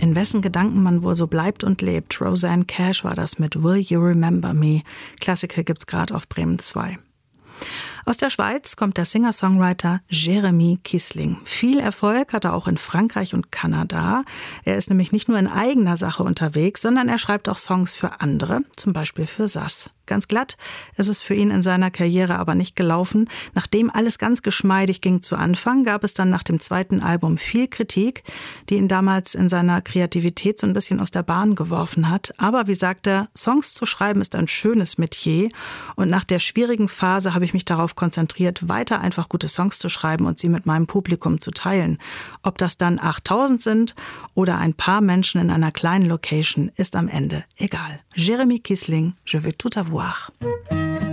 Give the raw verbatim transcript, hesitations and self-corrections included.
In wessen Gedanken man wohl so bleibt und lebt. Rosanne Cash war das mit Will You Remember Me? Klassiker gibt's gerade auf Bremen zwei. Aus der Schweiz kommt der Singer-Songwriter Jérémy Kissling. Viel Erfolg hat er auch in Frankreich und Kanada. Er ist nämlich nicht nur in eigener Sache unterwegs, sondern er schreibt auch Songs für andere, zum Beispiel für Sass. Ganz glatt ist es für ihn in seiner Karriere aber nicht gelaufen. Nachdem alles ganz geschmeidig ging zu Anfang, gab es dann nach dem zweiten Album viel Kritik, die ihn damals in seiner Kreativität so ein bisschen aus der Bahn geworfen hat. Aber wie sagt er, Songs zu schreiben ist ein schönes Metier. Und nach der schwierigen Phase habe ich mich darauf konzentriert, weiter einfach gute Songs zu schreiben und sie mit meinem Publikum zu teilen. Ob das dann achttausend sind oder ein paar Menschen in einer kleinen Location, ist am Ende egal. Jérémy Kissling, Je veux tout avoir.